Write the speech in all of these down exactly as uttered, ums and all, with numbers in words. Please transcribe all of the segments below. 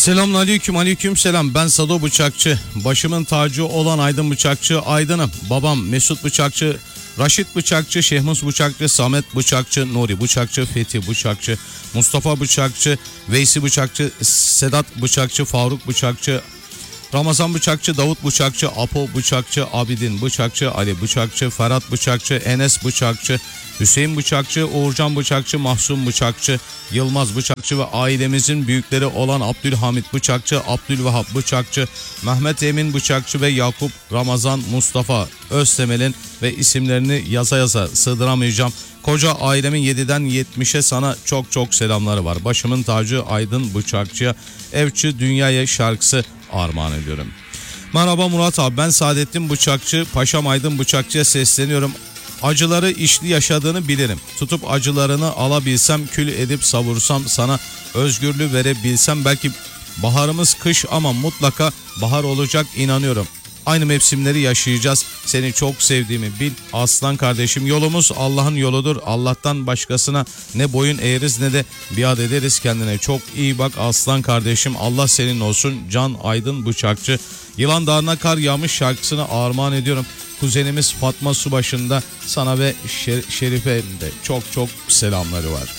Selamünaleyküm, aleyküm selam. Ben Sado Bıçakçı. Başımın tacı olan Aydın Bıçakçı Aydın'ım. Babam Mesut Bıçakçı, Raşit Bıçakçı, Şehmus Bıçakçı, Samet Bıçakçı, Nuri Bıçakçı, Fethi Bıçakçı, Mustafa Bıçakçı, Veysi Bıçakçı, Sedat Bıçakçı, Faruk Bıçakçı, Ramazan Bıçakçı, Davut Bıçakçı, Apo Bıçakçı, Abidin Bıçakçı, Ali Bıçakçı, Ferhat Bıçakçı, Enes Bıçakçı, Hüseyin Bıçakçı, Uğurcan Bıçakçı, Mahsun Bıçakçı, Yılmaz Bıçakçı ve ailemizin büyükleri olan Abdülhamit Bıçakçı, Abdülvahap Bıçakçı, Mehmet Emin Bıçakçı ve Yakup Ramazan Mustafa Öztemel'in ve isimlerini yaza yaza sığdıramayacağım koca ailemin yediden yetmişe sana çok çok selamları var. Başımın tacı Aydın Bıçakçı'ya Evçi Dünyaya şarkısı armağan ediyorum. Merhaba Murat abi, ben Saadettin Bıçakçı, Paşam Aydın Bıçakçı'ya sesleniyorum. Acıları içli yaşadığını bilirim. Tutup acılarını alabilsem, kül edip savursam, sana özgürlüğü verebilsem, belki baharımız kış ama mutlaka bahar olacak, inanıyorum. Aynı mevsimleri yaşayacağız. Seni çok sevdiğimi bil aslan kardeşim. Yolumuz Allah'ın yoludur. Allah'tan başkasına ne boyun eğeriz ne de biat ederiz. Kendine çok iyi bak aslan kardeşim. Allah senin olsun. Can Aydın Bıçakçı. Yılan Dağı'na kar yağmış şarkısını armağan ediyorum. Kuzenimiz Fatma Subaşı'nda sana ve Şer- Şerife'nin de çok çok selamları var.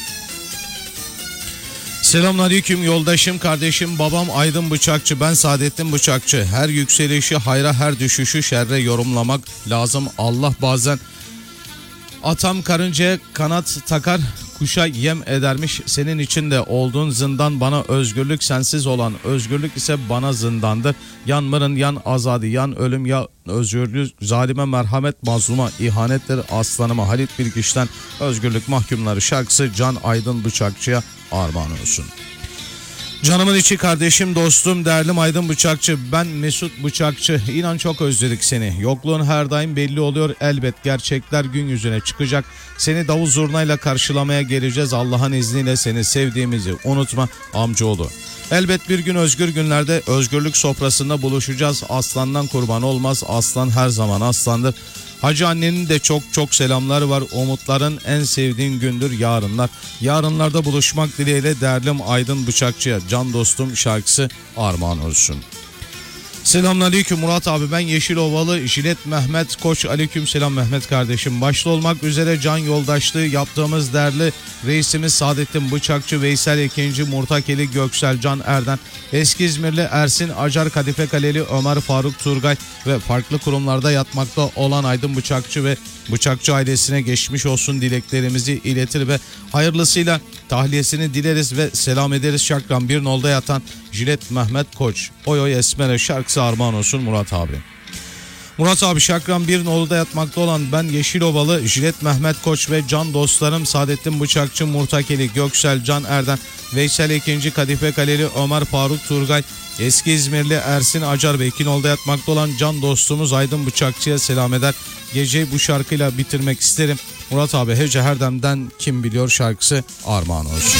Selamünaleyküm yoldaşım, kardeşim, babam Aydın Bıçakçı, ben Saadettin Bıçakçı. Her yükselişi hayra, her düşüşü şerre yorumlamak lazım. Allah bazen atam karıncaya kanat takar, kuşa yem edermiş. Senin içinde olduğun zindan bana özgürlük, sensiz olan özgürlük ise bana zindandır. Yan mırın, yan azadi, yan ölüm, ya özgürlük. Zalime merhamet, mazluma ihanettir. Aslanıma Halit Bilgiç'ten Özgürlük Mahkumları şarkısı Can Aydın Bıçakçı'ya armağan olsun. Canımın içi kardeşim, dostum, değerlim Aydın Bıçakçı, ben Mesut Bıçakçı. İnan çok özledik seni. Yokluğun her daim belli oluyor elbet. Gerçekler gün yüzüne çıkacak. Seni davul zurnayla karşılamaya geleceğiz. Allah'ın izniyle seni sevdiğimizi unutma amcaoğlu. Elbet bir gün özgür günlerde özgürlük sofrasında buluşacağız. Aslandan kurban olmaz. Aslan her zaman aslandır. Hacı annenin de çok çok selamları var. Umutların en sevdiğin gündür yarınlar. Yarınlarda buluşmak dileğiyle değerlim Aydın Bıçakçı'ya can dostum şarkısı armağan olsun. Selamünaleyküm Murat abi, ben Yeşilovalı Jilet Mehmet Koç. Aleyküm selam Mehmet kardeşim. Başta olmak üzere can yoldaşlığı yaptığımız değerli reisimiz Saadettin Bıçakçı, Veysel Ekinci, Murtakeli, Göksel Can Erden, Eski İzmirli Ersin Acar, Kadife Kaleli Ömer Faruk Turgay ve farklı kurumlarda yatmakta olan Aydın Bıçakçı ve Bıçakçı ailesine geçmiş olsun dileklerimizi iletir ve hayırlısıyla tahliyesini dileriz ve selam ederiz. Şakran bir nolda yatan Jilet Mehmet Koç, Oy Oy Esmer'e şarkısı armağan olsun Murat abi. Murat abi, Şakran bir nolda yatmakta olan ben Yeşilovalı Jilet Mehmet Koç ve can dostlarım Saadettin Bıçakçı, Murtakeli, Göksel Can Erden, Veysel Ekinci, Kadife Kaleli Ömer Faruk Turgay, Eski İzmirli Ersin Acar ve iki nolda yatmakta olan can dostumuz Aydın Bıçakçı'ya selam eder. Geceyi bu şarkıyla bitirmek isterim. Murat abi, Hece Herdem'den Kim Biliyor şarkısı armağan olsun.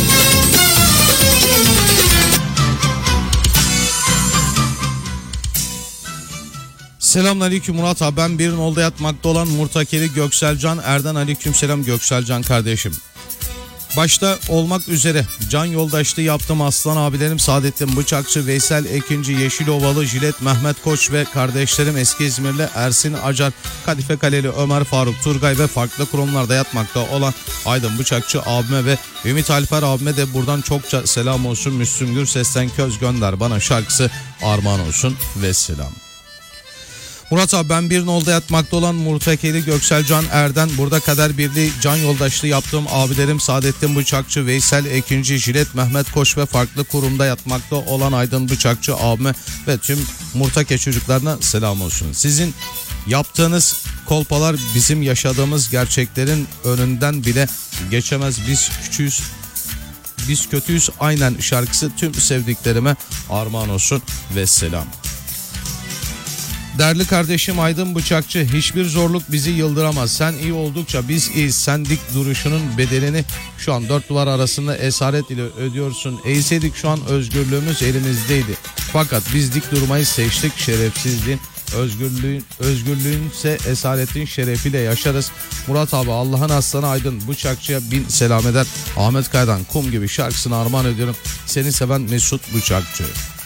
Selamünaleyküm Murat abi, ben bir nolda yatmakta olan Murtakeli Göksel Can Erden. Aleykümselam Göksel Can kardeşim. Başta olmak üzere can yoldaşlığı yaptığım aslan abilerim Saadettin Bıçakçı, Veysel Ekinci, Yeşilovalı Jilet Mehmet Koç ve kardeşlerim Eski İzmirli Ersin Acar, Kadife Kaleli Ömer Faruk Turgay ve farklı kurumlarda yatmakta olan Aydın Bıçakçı abime ve Ümit Alper abime de buradan çokça selam olsun. Müslüm Gürses'ten Köz Gönder Bana şarkısı armağan olsun ve selam. Murat abi, ben bir nolda yatmakta olan Murtakeli Göksel Can Erden, burada kader birliği can yoldaşlığı yaptığım abilerim Saadettin Bıçakçı, Veysel Ekinci, Jilet Mehmet Koç ve farklı kurumda yatmakta olan Aydın Bıçakçı abime ve tüm Murtake çocuklarına selam olsun. Sizin yaptığınız kolpalar bizim yaşadığımız gerçeklerin önünden bile geçemez. Biz küçüğüz, biz kötüyüz aynen şarkısı tüm sevdiklerime armağan olsun ve selam. Değerli kardeşim Aydın Bıçakçı, hiçbir zorluk bizi yıldıramaz. Sen iyi oldukça biz iyiyiz. Sen dik duruşunun bedelini şu an dört duvar arasında esaret ile ödüyorsun. Eğseydik şu an özgürlüğümüz elimizdeydi. Fakat biz dik durmayı seçtik, şerefsizliğin Özgürlüğün, özgürlüğünse esaretin şerefiyle yaşarız. Murat abi Allah'ın aslanı Aydın Bıçakçı'ya bin selam eder. Ahmet Kaya'dan Kum gibi şarkısını armağan ediyorum. Seni seven Mesut Bıçakçı.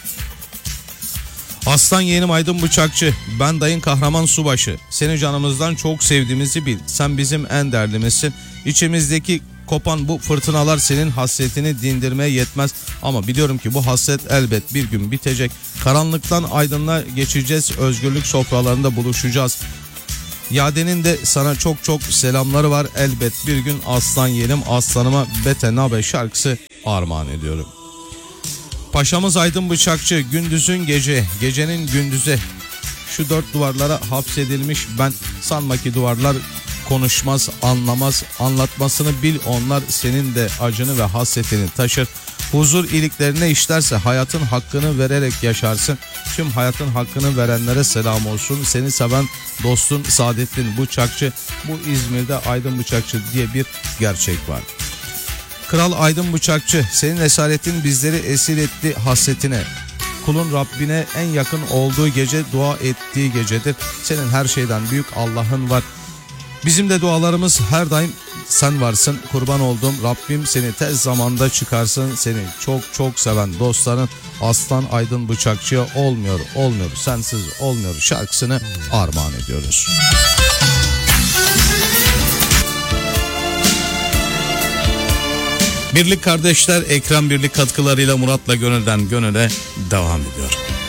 Aslan yeğenim Aydın Bıçakçı, ben dayın kahraman subaşı. Seni canımızdan çok sevdiğimizi bil. Sen bizim en değerlimizsin. İçimizdeki kopan bu fırtınalar senin hasretini dindirmeye yetmez. Ama biliyorum ki bu hasret elbet bir gün bitecek. Karanlıktan aydınlığa geçeceğiz. Özgürlük sofralarında buluşacağız. Yadenin de sana çok çok selamları var. Elbet bir gün aslan yeğenim aslanıma Bete Nabe şarkısı armağan ediyorum. Paşamız Aydın Bıçakçı, gündüzün gece, gecenin gündüze. Şu dört duvarlara hapsedilmiş ben, sanma ki duvarlar konuşmaz, anlamaz. Anlatmasını bil, onlar senin de acını ve hasretini taşır. Huzur iyiliklerine işlerse hayatın hakkını vererek yaşarsın. Tüm hayatın hakkını verenlere selam olsun. Seni seven dostun Saadettin Bıçakçı. Bu İzmir'de Aydın Bıçakçı diye bir gerçek var. Kral Aydın Bıçakçı, senin esaretin bizleri esir etti hasretine. Kulun Rabbine en yakın olduğu gece dua ettiği gecedir. Senin her şeyden büyük Allah'ın var. Bizim de dualarımız her daim sen varsın. Kurban oldum Rabbim seni tez zamanda çıkarsın. Seni çok çok seven dostların Aslan Aydın Bıçakçı'ya olmuyor olmuyor sensiz olmuyor şarkısını armağan ediyoruz. Birlik kardeşler Ekrem Birlik katkılarıyla Murat'la Gönül'den Gönül'e devam ediyor.